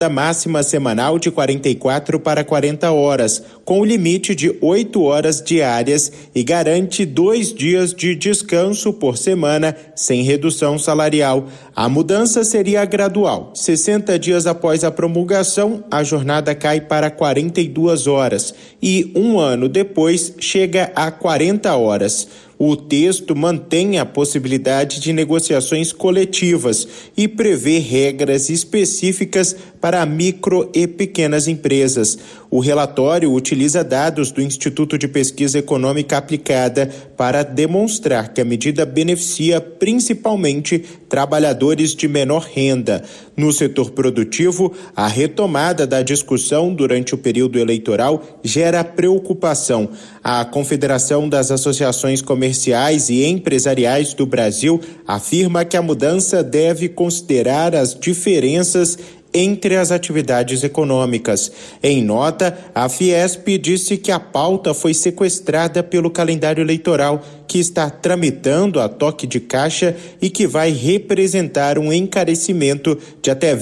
máxima semanal de 44 para 40 horas, com o limite de 8 horas diárias e garante 2 dias de descanso por semana, sem redução salarial. A mudança seria gradual. 60 dias após a promulgação, a jornada cai para 42 horas e 1 ano depois chega a 40 horas. O texto mantém a possibilidade de negociações coletivas e prevê regras específicas para micro e pequenas empresas. O relatório utiliza dados do Instituto de Pesquisa Econômica Aplicada para demonstrar que a medida beneficia principalmente trabalhadores de menor renda. No setor produtivo, a retomada da discussão durante o período eleitoral gera preocupação. A Confederação das Associações Comerciais e Empresariais do Brasil afirma que a mudança deve considerar as diferenças entre as atividades econômicas. Em nota, a Fiesp disse que a pauta foi sequestrada pelo calendário eleitoral, que está tramitando a toque de caixa e que vai representar um encarecimento de até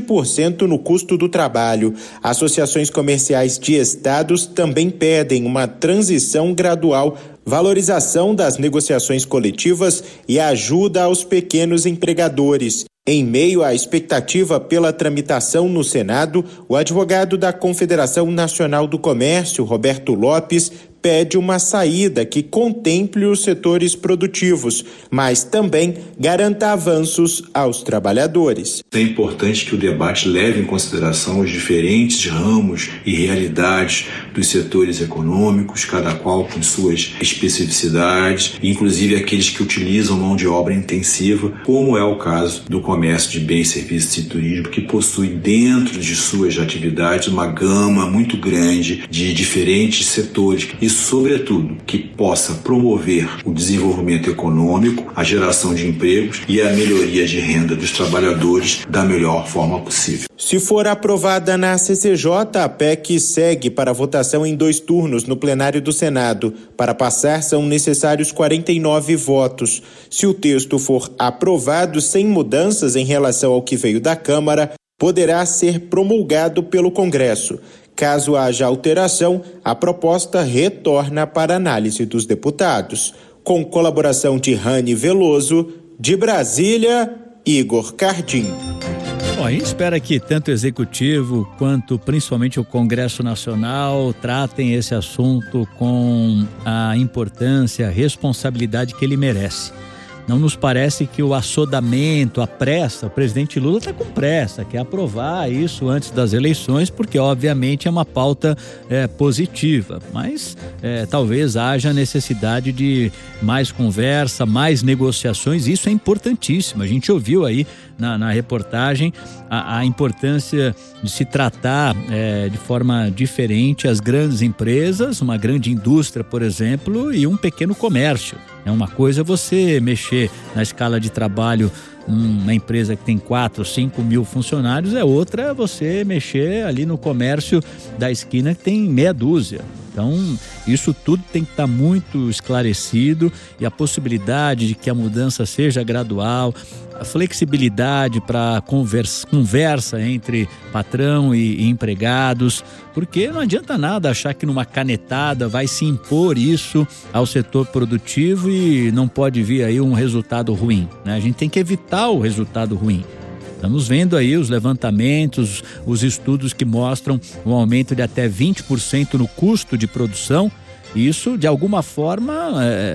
20% no custo do trabalho. Associações comerciais de estados também pedem uma transição gradual, valorização das negociações coletivas e ajuda aos pequenos empregadores. Em meio à expectativa pela tramitação no Senado, o advogado da Confederação Nacional do Comércio, Roberto Lopes, pede uma saída que contemple os setores produtivos, mas também garanta avanços aos trabalhadores. É importante que o debate leve em consideração os diferentes ramos e realidades dos setores econômicos, cada qual com suas especificidades, inclusive aqueles que utilizam mão de obra intensiva, como é o caso do comércio de bens, serviços e turismo, que possui dentro de suas atividades uma gama muito grande de diferentes setores e, sobretudo, que possa promover o desenvolvimento econômico, a geração de empregos e a melhoria de renda dos trabalhadores da melhor forma possível. Se for aprovada na CCJ, a PEC segue para votação em 2 turnos no plenário do Senado. Para passar, são necessários 49 votos. Se o texto for aprovado sem mudanças em relação ao que veio da Câmara, poderá ser promulgado pelo Congresso. Caso haja alteração, a proposta retorna para análise dos deputados. Com colaboração de Rani Veloso, de Brasília, Igor Cardim. Bom, a gente espera que tanto o Executivo quanto principalmente o Congresso Nacional tratem esse assunto com a importância, a responsabilidade que ele merece. Não nos parece que o assodamento, a pressa, o presidente Lula está com pressa, quer aprovar isso antes das eleições, porque obviamente é uma pauta positiva, mas talvez haja necessidade de mais conversa, mais negociações, isso é importantíssimo. A gente ouviu aí na reportagem a importância de se tratar de forma diferente as grandes empresas, uma grande indústria, por exemplo, e um pequeno comércio. É uma coisa você mexer na escala de trabalho numa empresa que tem 4 ou 5 mil funcionários, é outra você mexer ali no comércio da esquina que tem meia dúzia. Então, isso tudo tem que estar muito esclarecido e a possibilidade de que a mudança seja gradual, a flexibilidade para conversa entre patrão e empregados, porque não adianta nada achar que numa canetada vai se impor isso ao setor produtivo e não pode vir aí um resultado ruim, né? A gente tem que evitar o resultado ruim. Estamos vendo aí os levantamentos, os estudos que mostram um aumento de até 20% no custo de produção. Isso, de alguma forma,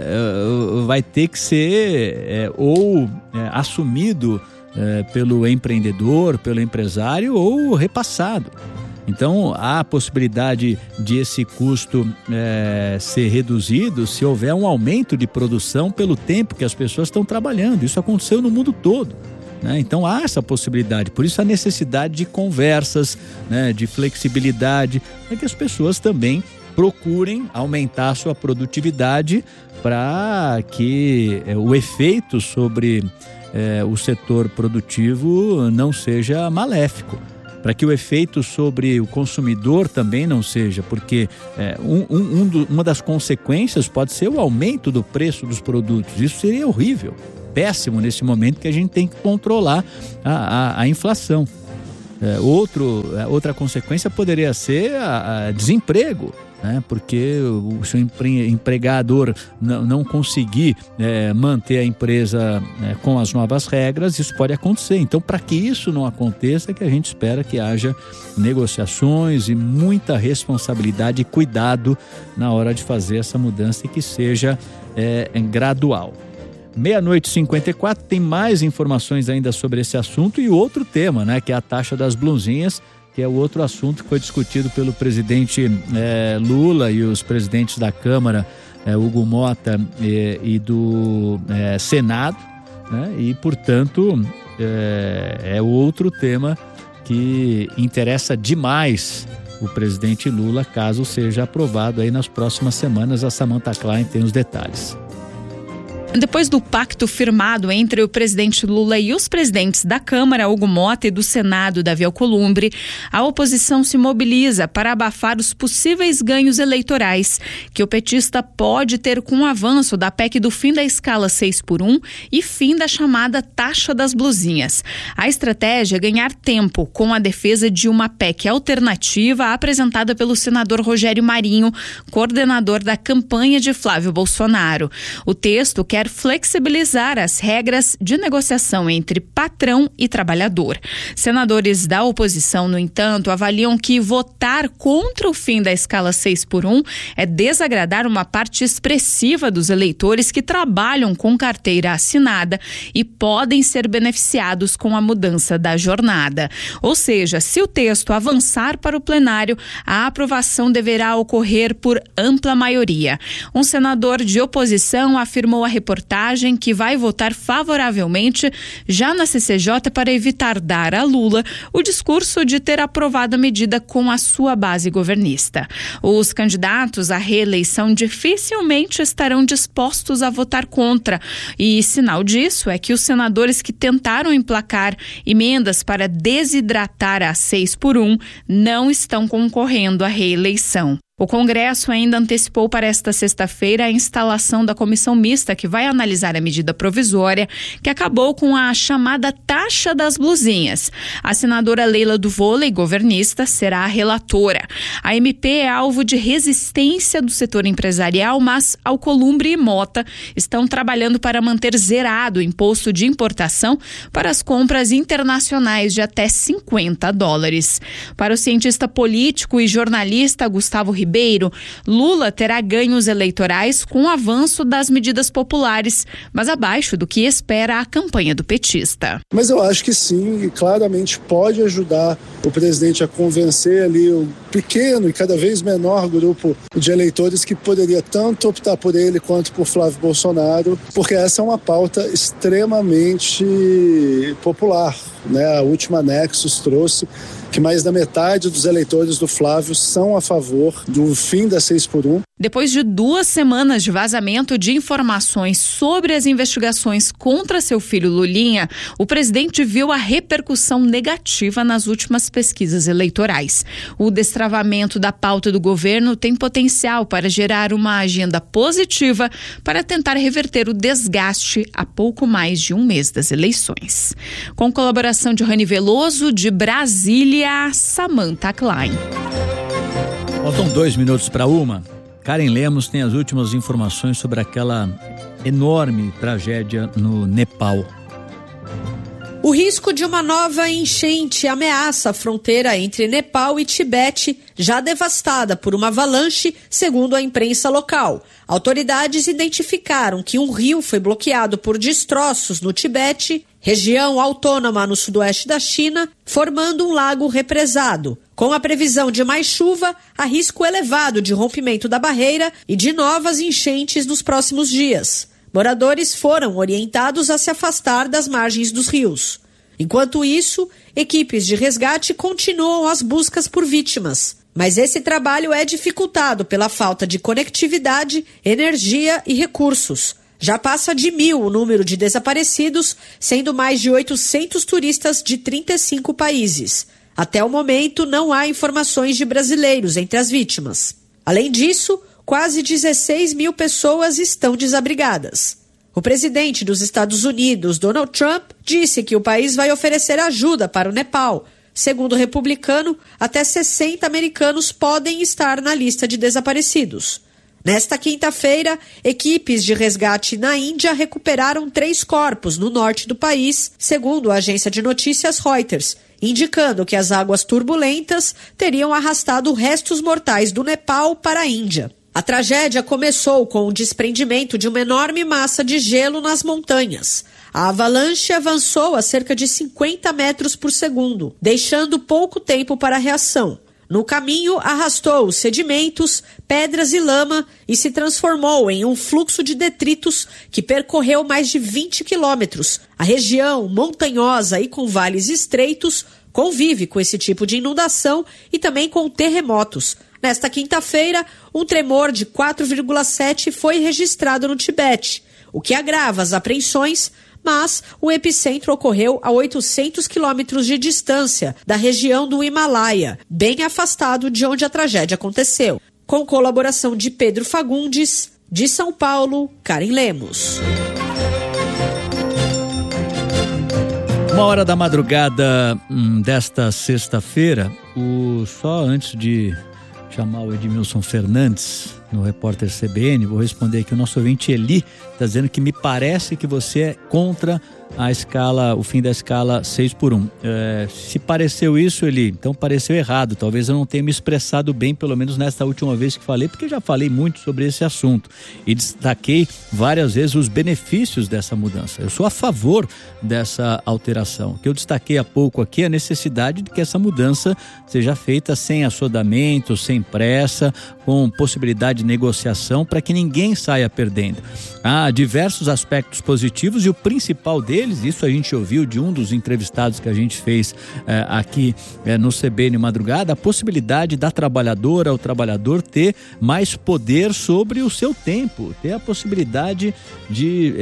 vai ter que ser assumido pelo empreendedor, pelo empresário ou repassado. Então, há a possibilidade de esse custo ser reduzido se houver um aumento de produção pelo tempo que as pessoas estão trabalhando. Isso aconteceu no mundo todo. Então há essa possibilidade, por isso a necessidade de conversas, de flexibilidade, para que as pessoas também procurem aumentar a sua produtividade para que o efeito sobre o setor produtivo não seja maléfico, para que o efeito sobre o consumidor também não seja, porque uma das consequências pode ser o aumento do preço dos produtos. Isso seria horrível, péssimo nesse momento que a gente tem que controlar a inflação. Outra consequência poderia ser a desemprego, né? Porque o seu empregador não conseguir manter a empresa com as novas regras, isso pode acontecer. Então, para que isso não aconteça, é que a gente espera que haja negociações e muita responsabilidade e cuidado na hora de fazer essa mudança e que seja gradual. 00:54, tem mais informações ainda sobre esse assunto e outro tema, né, que é a taxa das blusinhas, que é o outro assunto que foi discutido pelo presidente Lula e os presidentes da Câmara, Hugo Mota e do Senado, né, e, portanto, é outro tema que interessa demais o presidente Lula, caso seja aprovado aí nas próximas semanas. A Samantha Klein tem os detalhes. Depois do pacto firmado entre o presidente Lula e os presidentes da Câmara, Hugo Mota, e do Senado, Davi Alcolumbre, a oposição se mobiliza para abafar os possíveis ganhos eleitorais que o petista pode ter com o avanço da PEC do fim da escala 6x1 e fim da chamada taxa das blusinhas. A estratégia é ganhar tempo com a defesa de uma PEC alternativa apresentada pelo senador Rogério Marinho, coordenador da campanha de Flávio Bolsonaro. O texto quer flexibilizar as regras de negociação entre patrão e trabalhador. Senadores da oposição, no entanto, avaliam que votar contra o fim da escala 6x1 é desagradar uma parte expressiva dos eleitores que trabalham com carteira assinada e podem ser beneficiados com a mudança da jornada. Ou seja, se o texto avançar para o plenário, a aprovação deverá ocorrer por ampla maioria. Um senador de oposição afirmou à reportagem que vai votar favoravelmente já na CCJ para evitar dar a Lula o discurso de ter aprovado a medida com a sua base governista. Os candidatos à reeleição dificilmente estarão dispostos a votar contra, e sinal disso é que os senadores que tentaram emplacar emendas para desidratar a 6x1 não estão concorrendo à reeleição. O Congresso ainda antecipou para esta sexta-feira a instalação da comissão mista que vai analisar a medida provisória que acabou com a chamada taxa das blusinhas. A senadora Leila do Vôlei, governista, será a relatora. A MP é alvo de resistência do setor empresarial, mas Alcolumbre e Mota estão trabalhando para manter zerado o imposto de importação para as compras internacionais de até $50. Para o cientista político e jornalista Gustavo Ribeiro, Lula terá ganhos eleitorais com o avanço das medidas populares, mas abaixo do que espera a campanha do petista. Mas eu acho que sim, claramente pode ajudar o presidente a convencer ali o pequeno e cada vez menor grupo de eleitores que poderia tanto optar por ele quanto por Flávio Bolsonaro, porque essa é uma pauta extremamente popular, né? A última Nexus trouxe que mais da metade dos eleitores do Flávio são a favor do fim da 6x1. Depois de 2 semanas de vazamento de informações sobre as investigações contra seu filho Lulinha, o presidente viu a repercussão negativa nas últimas pesquisas eleitorais. O destravamento da pauta do governo tem potencial para gerar uma agenda positiva para tentar reverter o desgaste a pouco mais de 1 mês das eleições. Com colaboração de Rani Veloso, de Brasília, Samantha Klein. Faltam 2 minutos para 1. Karen Lemos tem as últimas informações sobre aquela enorme tragédia no Nepal. O risco de uma nova enchente ameaça a fronteira entre Nepal e Tibete, já devastada por uma avalanche, segundo a imprensa local. Autoridades identificaram que um rio foi bloqueado por destroços no Tibete, região autônoma no sudoeste da China, formando um lago represado. Com a previsão de mais chuva, há risco elevado de rompimento da barreira e de novas enchentes nos próximos dias. Moradores foram orientados a se afastar das margens dos rios. Enquanto isso, equipes de resgate continuam as buscas por vítimas. Mas esse trabalho é dificultado pela falta de conectividade, energia e recursos. Já passa de 1.000 o número de desaparecidos, sendo mais de 800 turistas de 35 países. Até o momento, não há informações de brasileiros entre as vítimas. Além disso, quase 16.000 pessoas estão desabrigadas. O presidente dos Estados Unidos, Donald Trump, disse que o país vai oferecer ajuda para o Nepal, Segundo o republicano, até 60 americanos podem estar na lista de desaparecidos. Nesta quinta-feira, equipes de resgate na Índia recuperaram 3 corpos no norte do país, segundo a agência de notícias Reuters, indicando que as águas turbulentas teriam arrastado restos mortais do Nepal para a Índia. A tragédia começou com o desprendimento de uma enorme massa de gelo nas montanhas. A avalanche avançou a cerca de 50 metros por segundo, deixando pouco tempo para a reação. No caminho, arrastou os sedimentos, pedras e lama e se transformou em um fluxo de detritos que percorreu mais de 20 quilômetros. A região, montanhosa e com vales estreitos, convive com esse tipo de inundação e também com terremotos. Nesta quinta-feira, um tremor de 4,7 foi registrado no Tibete, o que agrava as apreensões, mas o epicentro ocorreu a 800 quilômetros de distância da região do Himalaia, bem afastado de onde a tragédia aconteceu. Com colaboração de Pedro Fagundes, de São Paulo, Karen Lemos. 1h da madrugada desta sexta-feira, só antes de chamar o Edmilson Fernandes, no repórter CBN, vou responder aqui o nosso ouvinte Eli, está dizendo que me parece que você é contra a escala, o fim da escala 6x1. Se pareceu isso, Eli, então pareceu errado. Talvez eu não tenha me expressado bem, pelo menos nesta última vez que falei, porque já falei muito sobre esse assunto e destaquei várias vezes os benefícios dessa mudança. Eu sou a favor dessa alteração. O que eu destaquei há pouco aqui é a necessidade de que essa mudança seja feita sem assodamento, sem pressa, com possibilidade de negociação para que ninguém saia perdendo. Há diversos aspectos positivos e o principal deles, isso a gente ouviu de um dos entrevistados que a gente fez aqui no CBN Madrugada, a possibilidade da trabalhadora, o trabalhador ter mais poder sobre o seu tempo, ter a possibilidade de,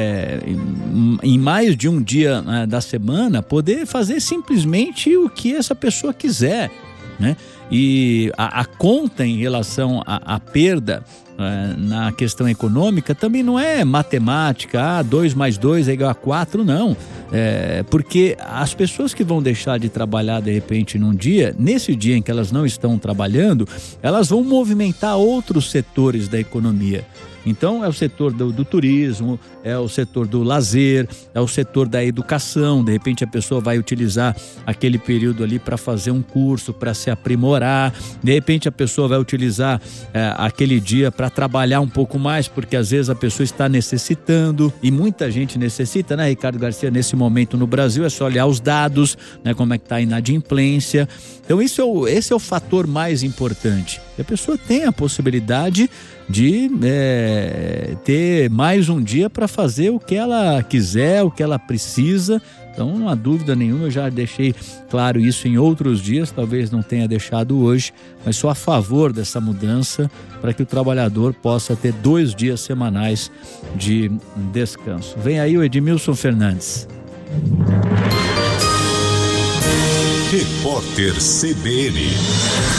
em mais de um dia da semana, poder fazer simplesmente o que essa pessoa quiser, né? E a conta em relação à perda na questão econômica também não é matemática, 2 mais 2 é igual a 4, não. Porque as pessoas que vão deixar de trabalhar de repente num dia, nesse dia em que elas não estão trabalhando, elas vão movimentar outros setores da economia. Então é o setor do turismo, é o setor do lazer, é o setor da educação. De repente a pessoa vai utilizar aquele período ali para fazer um curso, para se aprimorar. De repente a pessoa vai utilizar aquele dia para trabalhar um pouco mais, porque às vezes a pessoa está necessitando, e muita gente necessita, né, Ricardo Garcia? Nesse momento no Brasil é só olhar os dados, né, como é que está a inadimplência. Então esse é o fator mais importante. A pessoa tem a possibilidade de ter mais um dia para fazer o que ela quiser, o que ela precisa. Então, não há dúvida nenhuma, eu já deixei claro isso em outros dias, talvez não tenha deixado hoje, mas sou a favor dessa mudança para que o trabalhador possa ter 2 dias semanais de descanso. Vem aí o Edmilson Fernandes. Repórter CBN.